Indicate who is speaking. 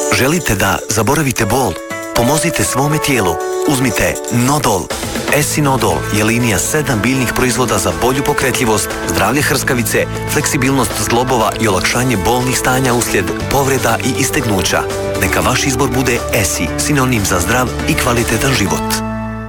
Speaker 1: Želite da zaboravite bol? Pomozite svome tijelu. Uzmite Nodol. Esinodol je linija 7 biljnih proizvoda za bolju pokretljivost, zdravlje hrskavice, fleksibilnost zglobova i olakšanje bolnih stanja uslijed povreda i istegnuća. Neka vaš izbor bude Esi, sinonim za zdrav i kvalitetan život.